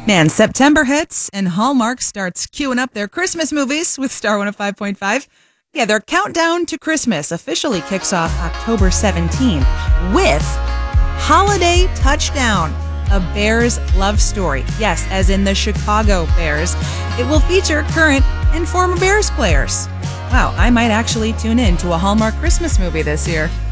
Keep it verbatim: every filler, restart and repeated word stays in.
Man, September hits and Hallmark starts queuing up their Christmas movies with Star one oh five point five. Yeah, their countdown to Christmas officially kicks off October seventeenth with Holiday Touchdown, a Bears love story. Yes, as in the Chicago Bears. It will feature current and former Bears players. Wow, I might actually tune in to a Hallmark Christmas movie this year.